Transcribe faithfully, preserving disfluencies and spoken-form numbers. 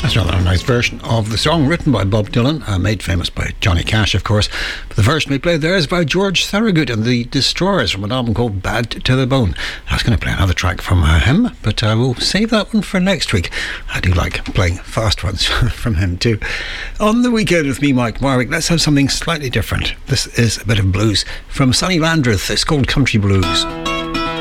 That's another nice version of the song written by Bob Dylan, uh, made famous by Johnny Cash, of course. But the version we played there is by George Thorogood and the Destroyers from an album called Bad to the Bone. I was going to play another track from uh, him, but I will save that one for next week. I do like playing fast ones from him too. On the weekend with me, Mike Marwick, let's have something slightly different. This is a bit of blues from Sonny Landreth. It's called Country Blues.